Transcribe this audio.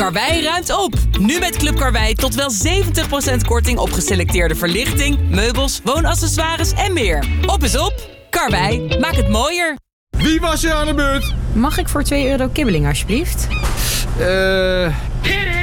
Karwei ruimt op. Nu met Club Karwei tot wel 70% korting op geselecteerde verlichting, meubels, woonaccessoires en meer. Op is op. Karwei, maak het mooier. Wie was er aan de beurt? Mag ik voor €2 kibbeling alsjeblieft?